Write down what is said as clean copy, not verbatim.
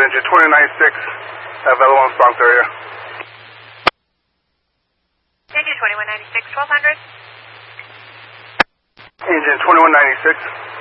engine 2096, available on Bronx area. Engine 2196, 1200. Engine 2196.